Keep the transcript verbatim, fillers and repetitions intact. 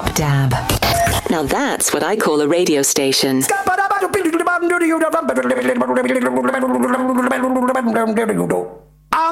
Drop Dab. Now that's what I call a radio station.